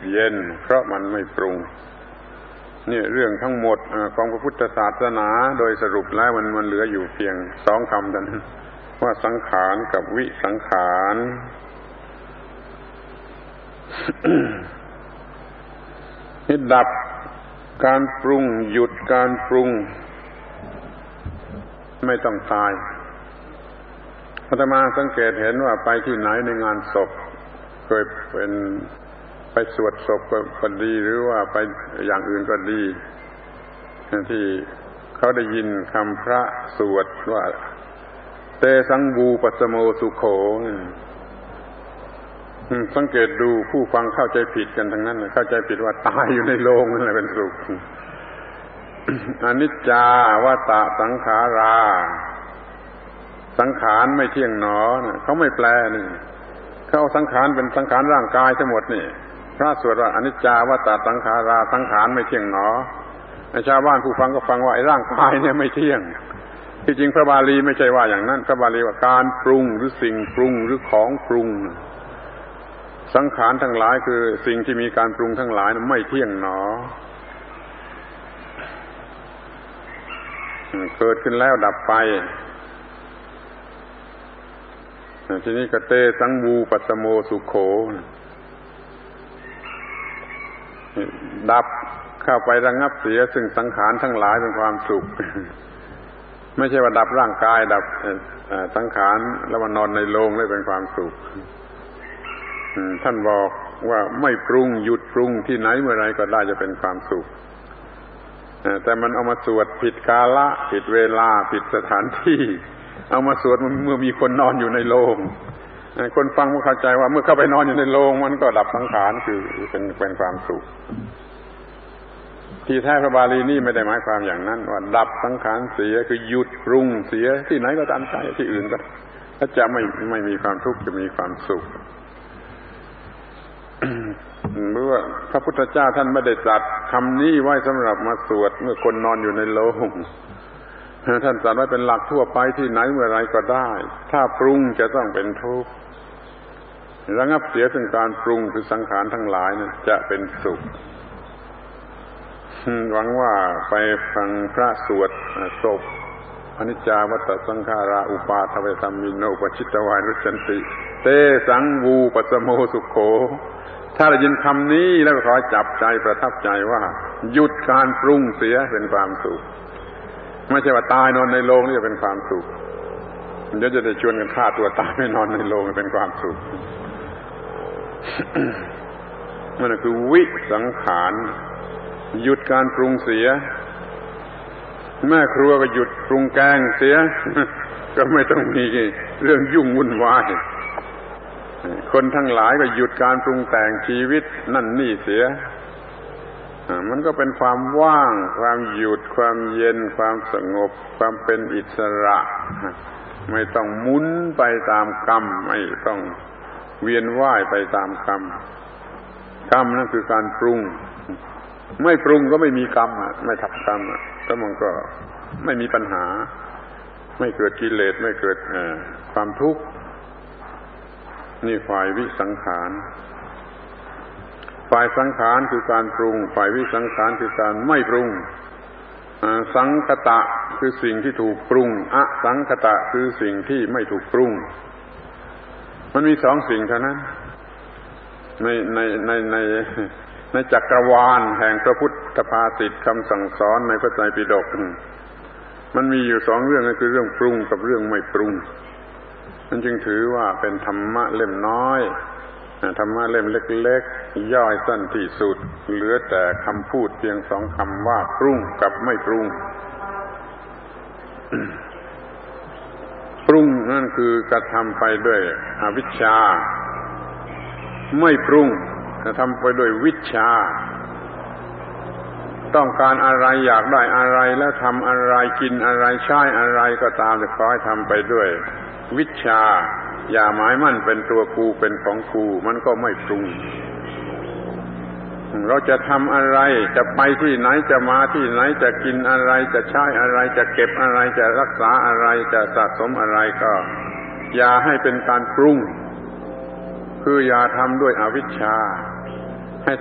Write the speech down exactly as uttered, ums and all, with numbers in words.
เย็นเพราะมันไม่ปรุงนี่เรื่องทั้งหมดของพระพุทธศาสนาโดยสรุปแล้วมันมันเหลืออยู่เพียงสองคำเท่านั้นว่าสังขารกับวิสังขารนี่ดับการปรุงหยุดการปรุงไม่ต้องตายอาตมาสังเกตเห็นว่าไปที่ไหนในงานศพเคยเป็นไปสวดศพก็ดีหรือว่าไปอย่างอื่นก็ดีที่เขาได้ยินคำพระสวดว่าเตสังบูปัสสโมสุโขสังเกตดูผู้ฟังเข้าใจผิดกันทั้งนั้นเข้าใจผิดว่าตายอยู่ในโลงนั่นแหละเป็นสุขอนิจจาวัฏฏะสังขาราสังขารไม่เที่ยงหนอเขาไม่แปลนี่เขาเอาสังขารเป็นสังขารร่างกายทั้งหมดนี่พระสวดว่าอนิจจาวัฏฏะสังขาราสังขารไม่เที่ยงหนอชาวบ้านผู้ฟังก็ฟังว่าไอ้ร่างกายเนี่ยไม่เที่ยงที่จริงพระบาลีไม่ใช่ว่าอย่างนั้นพระบาลีว่าการปรุงหรือสิ่งปรุงหรือของปรุงสังขารทั้งหลายคือสิ่งที่มีการปรุงทั้งหลายไม่เที่ยงหนอเกิดขึ้นแล้วดับไปทีนี้กเตสังบูปัสสโมสุโขดับเข้าไประงับเสียซึ่งสังขารทั้งหลายเป็นความสุขไม่ใช่ว่าดับร่างกายดับสังขารแล้วมานอนในโลงเลยเป็นความสุขท่านบอกว่าไม่ปรุงหยุดปรุงที่ไหนเมื่อไรก็ได้จะเป็นความสุขแต่มันเอามาสวดผิดกาลผิดเวลาผิดสถานที่เอามาสวดเมื่อมีคนนอนอยู่ในโลงคนฟังก็เข้าใจว่าเมื่อเข้าไปนอนอยู่ในโลงมันก็ดับสังขารคือเป็นเป็นความสุขที่แท้พระบาลีนี่ไม่ได้หมายความอย่างนั้นว่าดับสังขารเสียคือหยุดปรุงเสียที่ไหนก็ตามใจที่อื่นก็ถ้าจะไม่ไม่มีความทุกข์จะมีความสุขเมื่อพระพุทธเจ้าท่านไม่ได้ตรัสคำนี้ไว้สำหรับมาสวดเมื่อคนนอนอยู่ในโลงท่านตรัสไว้เป็นหลักทั่วไปที่ไหนเมื่อไรก็ได้ถ้าปรุงจะต้องเป็นทุกข์ระงับเสียซึ่งการปรุงคือสังขารทั้งหลายนั้นจะเป็นสุขหวังว่าไปฟังพระสวดศพอนิจจาวัฏฏะสังขาราอุปาทเวธัมมิโนปชิตวานุจันติเตสังวูปัสสโมสุโขถ้าได้ยินคำนี้แล้วก็ขอจับใจประทับใจว่าหยุดการปรุงเสียเป็นความสุขไม่ใช่ว่าตายนอนในโลงนี่จะเป็นความสุขเดี๋ยวจะได้ชวนกันฆ่าตัวตายไม่นอนในโลงเป็นความสุขมันคือวิสังขารหยุดการปรุงเสียแม่ครัวก็หยุดปรุงแกงเสียก็ไม่ต้องมีเรื่องยุ่งวุ่นวายคนทั้งหลายก็หยุดการปรุงแต่งชีวิตนั่นนี่เสียมันก็เป็นความว่างความหยุดความเย็นความสงบความเป็นอิสระไม่ต้องหมุนไปตามกรรมไม่ต้องเวียนว่ายไปตามกรรมกรรมนั่นคือการปรุงไม่ปรุงก็ไม่มีกรรมไม่ทำกรรมแล้วมันก็ไม่มีปัญหาไม่เกิดกิเลสไม่เกิดความทุกข์นี่ฝ่ายวิสังขารฝ่ายสังขารคือการปรุงฝ่ายวิสังขารคือการไม่ปรุงสังคตะคือสิ่งที่ถูกปรุงอสังคตะคือสิ่งที่ไม่ถูกปรุงมันมีสองสิ่งเท่านั้นในในในในในจักรวาลแห่งพระพุทธภาษิตคำสั่งสอนในพระไตรปิฎกมันมีอยู่สองเรื่องก็คือเรื่องปรุงกับเรื่องไม่ปรุงมันจึงถือว่าเป็นธรรมะเล่มน้อยธรรมะเล่มเล็กๆย่อยสั้นที่สุดเหลือแต่คำพูดเพียงสองคำว่าปรุงกับไม่ปรุง ปรุงนั่นคือกระทำไปด้วยอวิชชาไม่ปรุงกระทำไปด้วยวิชชาต้องการอะไรอยากได้อะไรแล้วทำอะไรกินอะไรใช้อะไรก็ตามแต่ขอให้ทำไปด้วยวิชชาอย่าหมายมั่นเป็นตัวกูเป็นของกูมันก็ไม่ปรุงเราจะทำอะไรจะไปที่ไหนจะมาที่ไหนจะกินอะไรจะใช้อะไรจะเก็บอะไรจะรักษาอะไรจะสะสมอะไรก็อย่าให้เป็นการปรุงคืออย่าทำด้วยอวิชชา